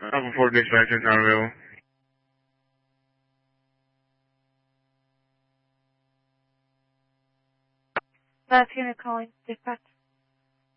Alpha 4 dispatcher is not available. Last unit calling dispatch.